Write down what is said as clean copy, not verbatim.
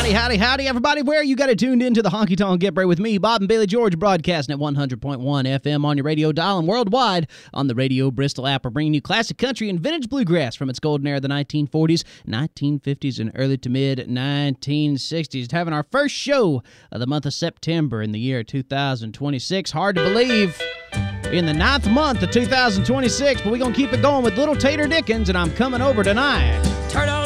Howdy, everybody. Where you got it tuned into the Honky Tonk Get Break with me, Bob and Bailey George, broadcasting at 100.1 FM on your radio dial and worldwide on the Radio Bristol app. We're bringing you classic country and vintage bluegrass from its golden era of the 1940s, 1950s, and early to mid-1960s. Having our first show of the month of September in the year 2026. Hard to believe. In the 9th month of 2026, but we're going to keep it going with Little Tater Dickens, and I'm coming over tonight. Turn on